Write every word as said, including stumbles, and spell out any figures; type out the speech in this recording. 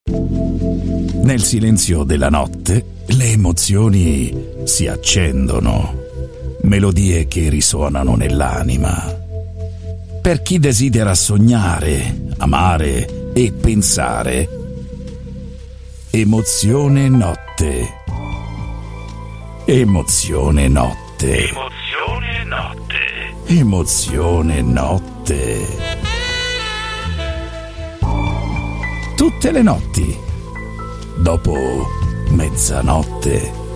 Nel silenzio della notte le emozioni si accendono, melodie che risuonano nell'anima. Per chi desidera sognare, amare e pensare, Emozione notte. Emozione notte. Emozione notte. Emozione notte. Tutte le notti, dopo mezzanotte.